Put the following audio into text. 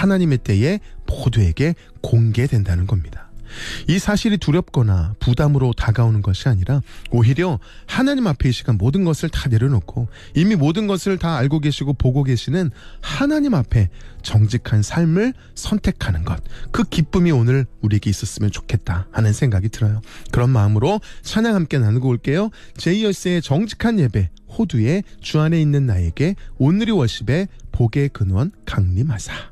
하나님의 때에 모두에게 공개된다는 겁니다. 이 사실이 두렵거나 부담으로 다가오는 것이 아니라 오히려 하나님 앞에 이 시간 모든 것을 다 내려놓고 이미 모든 것을 다 알고 계시고 보고 계시는 하나님 앞에 정직한 삶을 선택하는 것, 그 기쁨이 오늘 우리에게 있었으면 좋겠다 하는 생각이 들어요. 그런 마음으로 찬양 함께 나누고 올게요. 제이어스의 정직한 예배, 호두의 주 안에 있는 나에게, 온누리 워십의 복의 근원 강림하사.